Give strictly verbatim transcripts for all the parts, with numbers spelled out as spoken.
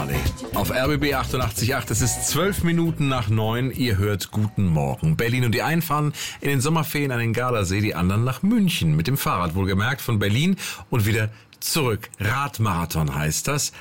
Marley auf R B B achtundachtzig Komma acht. Es ist zwölf Minuten nach neun. Ihr hört Guten Morgen Berlin. Und die einen fahren in den Sommerferien an den Gardasee, die anderen nach München. Mit dem Fahrrad, wohlgemerkt, von Berlin und wieder zurück. Radmarathon heißt das.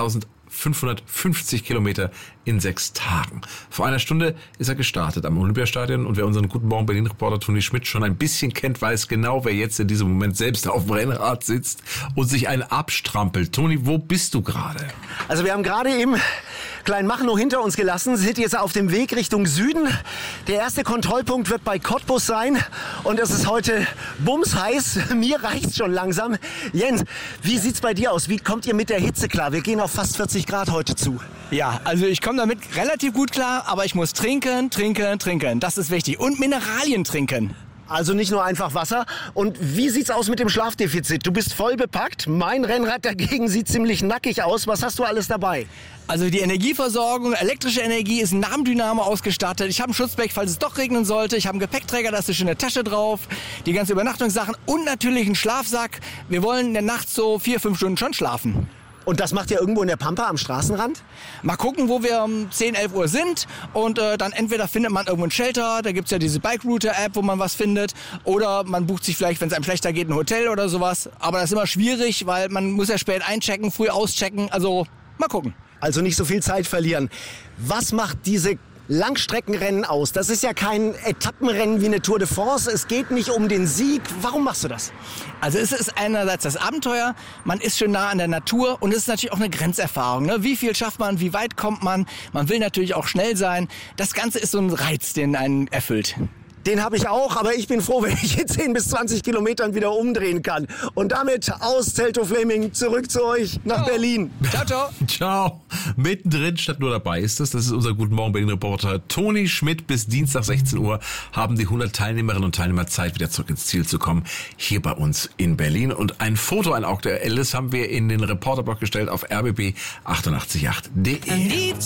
eintausendfünfhundertfünfzig Kilometer in sechs Tagen. Vor einer Stunde ist er gestartet am Olympiastadion und wer unseren Guten Morgen Berlin-Reporter Toni Schmidt schon ein bisschen kennt, weiß genau, wer jetzt in diesem Moment selbst auf dem Rennrad sitzt und sich einen abstrampelt. Toni, wo bist du gerade? Also wir haben gerade eben Kleinmachnow hinter uns gelassen, sind jetzt auf dem Weg Richtung Süden. Der erste Kontrollpunkt wird bei Cottbus sein und es ist heute bumsheiß. Mir reicht's schon langsam. Jens, wie sieht's bei dir aus? Wie kommt ihr mit der Hitze klar? Wir gehen auf fast vierzig Grad heute zu. Ja, also ich komme damit relativ gut klar, aber ich muss trinken, trinken, trinken. Das ist wichtig. Und Mineralien trinken. Also nicht nur einfach Wasser. Und wie sieht's aus mit dem Schlafdefizit? Du bist voll bepackt. Mein Rennrad dagegen sieht ziemlich nackig aus. Was hast du alles dabei? Also die Energieversorgung, elektrische Energie ist ein Nahendynamo ausgestattet. Ich habe einen Schutzblech, falls es doch regnen sollte. Ich habe einen Gepäckträger, da ist eine schöne Tasche drauf. Die ganzen Übernachtungssachen und natürlich einen Schlafsack. Wir wollen in der Nacht so vier, fünf Stunden schon schlafen. Und das macht ihr irgendwo in der Pampa am Straßenrand? Mal gucken, wo wir um zehn, elf Uhr sind und äh, dann entweder findet man irgendwo ein Shelter, da gibt's ja diese Bike-Router-App, wo man was findet, oder man bucht sich vielleicht, wenn es einem schlechter geht, ein Hotel oder sowas. Aber das ist immer schwierig, weil man muss ja spät einchecken, früh auschecken, also mal gucken. Also nicht so viel Zeit verlieren. Was macht diese Langstreckenrennen aus? Das ist ja kein Etappenrennen wie eine Tour de France. Es geht nicht um den Sieg. Warum machst du das? Also es ist einerseits das Abenteuer, man ist schön nah an der Natur und es ist natürlich auch eine Grenzerfahrung. Ne? Wie viel schafft man, wie weit kommt man? Man will natürlich auch schnell sein. Das Ganze ist so ein Reiz, den einen erfüllt. Den habe ich auch, aber ich bin froh, wenn ich in zehn bis zwanzig Kilometern wieder umdrehen kann. Und damit aus Teltow-Fläming zurück zu euch nach ciao. Berlin. Ciao, ciao. Ciao. Mittendrin statt nur dabei ist das. Das ist unser Guten Morgen Berlin-Reporter Toni Schmidt. Bis Dienstag sechzehn Uhr haben die hundert Teilnehmerinnen und Teilnehmer Zeit, wieder zurück ins Ziel zu kommen. Hier bei uns in Berlin. Und ein Foto, ein aktuelles, haben wir in den Reporterblog gestellt auf R B B achtundachtzig Komma acht Punkt de.